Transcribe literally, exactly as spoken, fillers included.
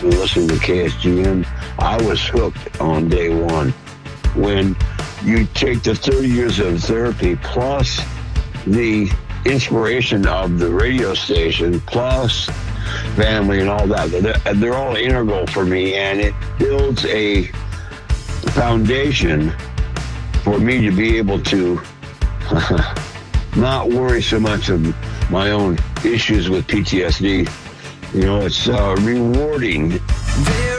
listening to K S G N, I was hooked on day one. When you take the thirty years of therapy plus the inspiration of the radio station plus family and all that, they're, they're all integral for me, and it builds a foundation for me to be able to not worry so much of my own issues with P T S D. You know, it's uh, rewarding.